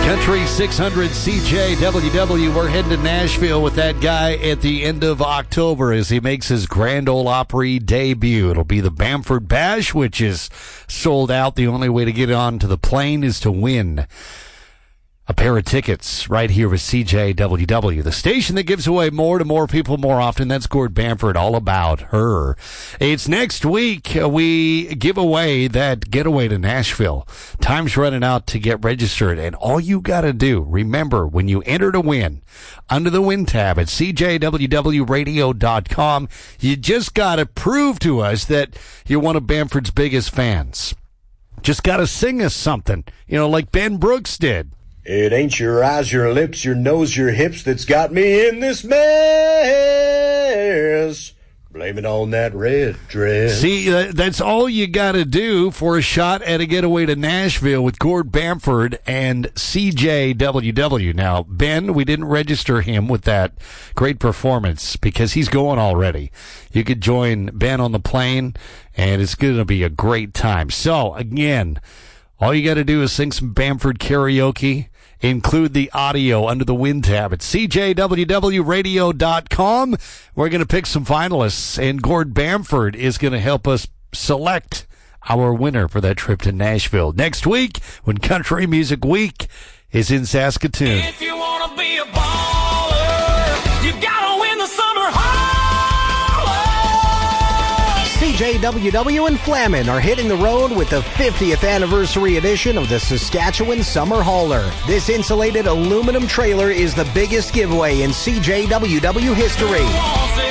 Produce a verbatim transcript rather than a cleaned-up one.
Country six hundred C J W W. We're heading to Nashville with that guy at the end of October as he makes his Grand Ole Opry debut. It'll be the Bamford Bash, which is sold out. The only way to get onto the plane is to win a pair of tickets right here with C J W W, the station that gives away more to more people more often. That's Gord Bamford, all about her. It's next week. We give away that getaway to Nashville. Time's running out to get registered, and all you got to do, remember, when you enter to win, under the win tab at C J W W radio dot com, you just got to prove to us that you're one of Bamford's biggest fans. Just got to sing us something, you know, like Ben Brooks did. It ain't your eyes, your lips, your nose, your hips that's got me in this mess. Blame it on that red dress. See, uh, that's all you got to do for a shot at a getaway to Nashville with Gord Bamford and C J W W. Now, Ben, we didn't register him with that great performance because he's going already. You could join Ben on the plane, and it's going to be a great time. So, again, all you got to do is sing some Bamford karaoke. Include the audio under the win tab at C J W W radio dot com. We're going to pick some finalists, and Gord Bamford is going to help us select our winner for that trip to Nashville next week when Country Music Week is in Saskatoon. If you want to be a baller, you got to win the summer holler. C J W W and Flamin are hitting the road with the fiftieth anniversary edition of the Saskatchewan Summer Hauler. This insulated aluminum trailer is the biggest giveaway in C J W W history.